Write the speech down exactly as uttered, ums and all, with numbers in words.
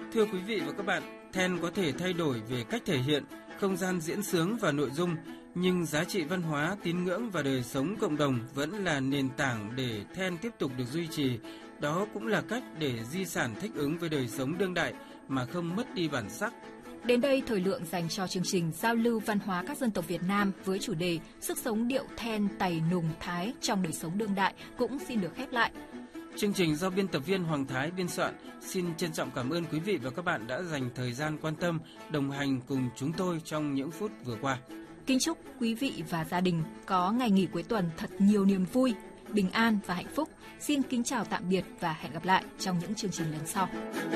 Thưa quý vị và các bạn, then có thể thay đổi về cách thể hiện, không gian diễn xướng và nội dung, nhưng giá trị văn hóa, tín ngưỡng và đời sống cộng đồng vẫn là nền tảng để then tiếp tục được duy trì. Đó cũng là cách để di sản thích ứng với đời sống đương đại mà không mất đi bản sắc. Đến đây, thời lượng dành cho chương trình giao lưu văn hóa các dân tộc Việt Nam với chủ đề sức sống điệu then Tày Nùng Thái trong đời sống đương đại cũng xin được khép lại. Chương trình do biên tập viên Hoàng Thái biên soạn. Xin trân trọng cảm ơn quý vị và các bạn đã dành thời gian quan tâm, đồng hành cùng chúng tôi trong những phút vừa qua. Kính chúc quý vị và gia đình có ngày nghỉ cuối tuần thật nhiều niềm vui, bình an và hạnh phúc. Xin kính chào tạm biệt và hẹn gặp lại trong những chương trình lần sau.